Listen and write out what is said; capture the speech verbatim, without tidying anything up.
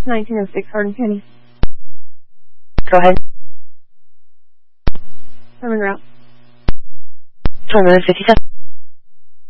nineteen oh six Hardin County. Go ahead. I'm en route. Terminal fifty-seven.